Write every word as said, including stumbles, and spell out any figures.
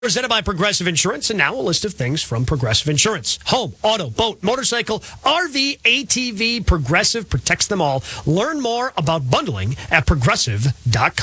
Presented by Progressive Insurance, and now a list of things from Progressive Insurance. Home, auto, boat, motorcycle, R V, A T V, Progressive protects them all. Learn more about bundling at progressive dot com.